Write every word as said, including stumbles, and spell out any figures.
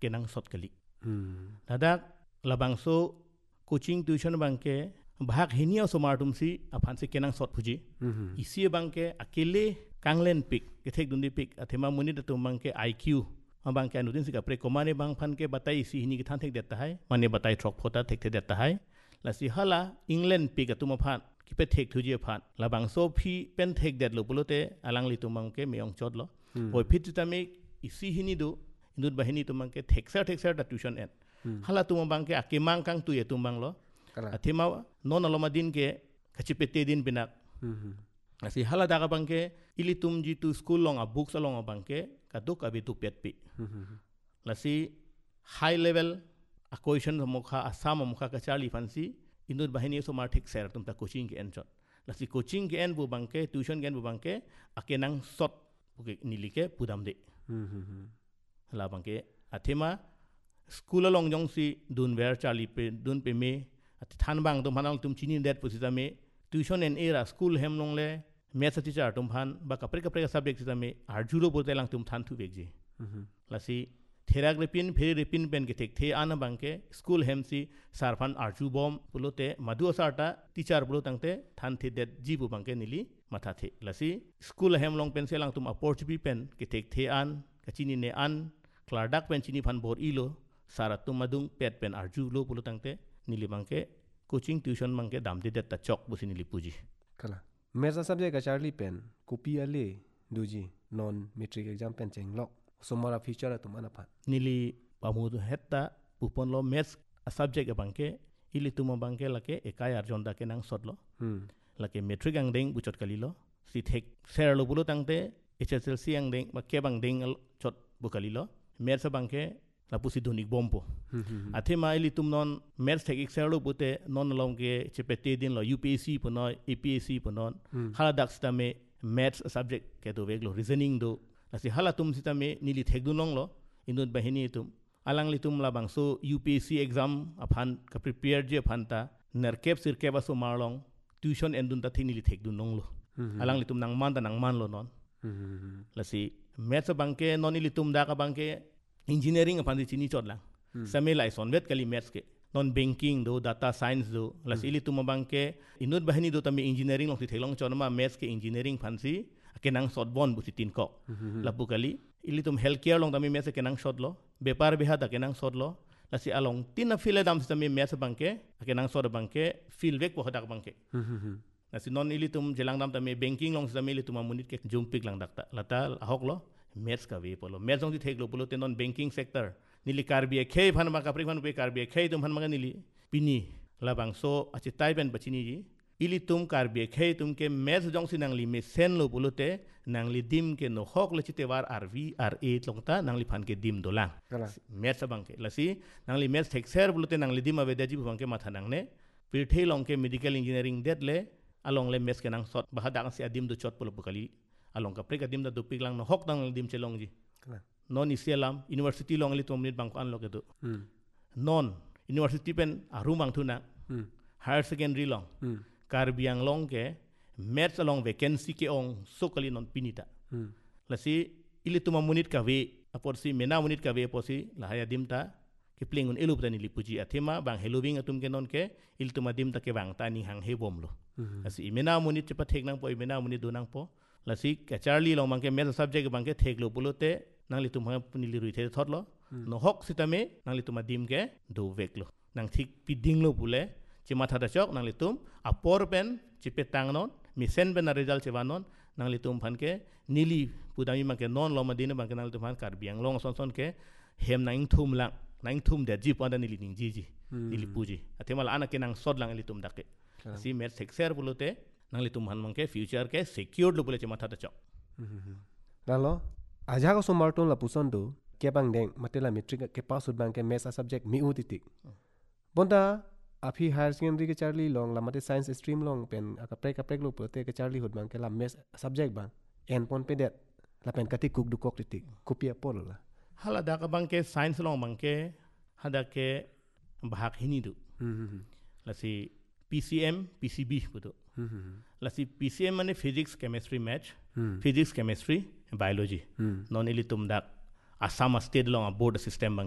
akenang sot kali dadak labangso coaching tuition bangke bahak hinia somartum si aphan se kenang sot phuji isi bangke akele kanglen pik kethek dundi pik athema muni datum bangke iq bangke anudin sika pre komane bang phan ke batai si hini ki than thek deta hai mane batai throk phota thek the deta hai lasi hala england pik atum phan ki pe thek thuji phan labangso phi pen thek det lo pulote alang li tumang ke meong chot lo oi phit tame isi hini do indut bahini tumang ke theksa theksa da tuition en hala tumang bangke akemang kang tu ye tumang lo athema non aloma din ke khachipete din binak asi hala daga bangke ili tumji tu school long a books along bangke kaduk abi tu pet pi lasi high level a question mokha asam mokha ka charli fancy indut bahini so mar thik ser tum ta coaching ke en chot lasi coaching ke en bu bangke tuition ke en bu bangke akenang sot buke nilike pudam de hala bangke athema school along jong si dun ver charli pe dun pe me than bang tum hanang tum chini det pusita me tuition en era school hem long le maths teacher tum phan ba kapre kapre subject sita me arjuro bote lang tum than thu bekje lasi therak repin phe repin pen ke thek the an bangke school hem si sarphan arju bom pulote madu asarta teacher pulo tangte than thi det ji bu bangke nili matha the lasi school hem long pen se lang tum opportunity pen ke thek the an kachini ne an clardak pen chini phan bor ilo saratum madung pet pen arju lo pulo tangte nili bangke coaching tuition bangke damde det ta chok busi nili puji kala mesa subject ka charli pen copy ale duji non metric exam pen chenglok somara future atum anapha nili pamudu hetta pupon lo maths a subject bangke ili tuma bangke lake ekai arjon da kenang sotlo lake metric ang deng buchot kalilo si thek ser lo bulo tangte H S L C ang deng ba ke bang deng chot bukalilo maths bangke lapusi dunik bompo athema ili tum non maths thek exerlo pute non longke chepete din lo U P S C puno A P S C punon hala dak stame maths subject ke do veglo reasoning do asi hala tum sitame nili thek du nong lo indut bahini tum alang li tum labang so U P S C exam aphan ka prepare je phanta nerkep sirke baso marlong tuition endun ta thini li thek du nong lo alang li tum nang man ta nang man lo non lasi maths bangke non li tum da ka bangke engineering aphan chini chot lang same lai sonvet kali maths ke non banking do data science do las ili tuma bangke inut bahini do tami engineering long ti thelong chonma maths ke engineering phansi kenang sot bon busi tin ko lapu kali ili tum healthcare long tami maths kenang sot lo bepar beha da kenang sot lo lasi along tin afile dam tami maths bangke kenang sot bangke feel vek bo hadak bangke lasi non ili tum jelang dam tami banking long tami ili tuma munit ke jumpik lang dakta lata hok lo maths ka ve polo maths long ti thek lo polo te non banking sector nili karbia khei phan ma kapri phan pe karbia khei tum phan ma nili pini labang so achi tai ben bachini ji ili tum karbia khei tum ke maths jong si nangli me sen lo bulote nangli dim ke no hok le chite war rv ra longta nangli phan ke dim dolang maths bang ke lasi nangli maths thek ser bulote nangli dim ave daji bang ke matha nangne pirthei long ke medical engineering det le along le maths ke nang sot bahadang si adim do chot polo bukali along ka pre ka dim da dupik lang no hok dang dim chelong ji non isialam university long li tom nit bang ko an lo ke do non university pen arum bang thuna higher secondary long karbiang long ke maths along vacancy ke ong sokali non pinita lasi ili tuma munit ka ve aporsi mena munit ka ve posi la haya dimta ke pling un elup tani lipuji athema bang helowing atum ke non ke il tuma dimta ke bang tani hang he bom lo lasi mena munit chepa thek nang po mena munit do nang po lasi ka charli long bang ke maths subject bang ke thek lo pulote nangli tum ha punili rui the thotlo no hok sitame nangli tuma dim ke do veklo nang thik piding lo bule chima thada chok nangli tum apor pen chipe tang non mi sen ben result che wanon nangli tum phan ke nili pudami ma ke non lo ma din bang ke nangli tum phan kar biang long son son ke hem nang thum lang nang thum de ji pon da nili ning ji ji nili puji athemal ana ke nang sod lang li tum dakke si mer sexer bulote nangli tum han mang ke future ke secured lo bule chima thada chok nalo aja ko somarton la puson do ke bang deng matela metric ke pass ut bang ke mesa subject mi utitik bonda afi higher secondary ke charli long la mate science stream long pen aka prek prek lo pote ke charli hut bang ke la mes subject bang en pon pedet la pen kati kuk du kok titik kopia pol la hala da ka bang ke science long bang ke hada ke bahak hini du la si P C M P C B puto la si P C M mane physics chemistry math physics chemistry biology non ili tum dak asam state long board system bang